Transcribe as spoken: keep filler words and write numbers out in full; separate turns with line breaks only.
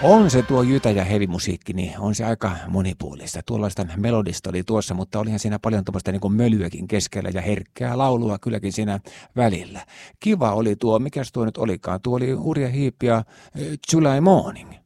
On se tuo jytä- ja hevimusiikki, niin on se aika monipuolista. Tuollaista melodista oli tuossa, mutta olihan siinä paljon tuommoista niin kuin mölyäkin keskellä ja herkkää laulua kylläkin siinä välillä. Kiva oli tuo, mikäs tuo nyt olikaan? Tuo oli Hurja Heep ja July Morning.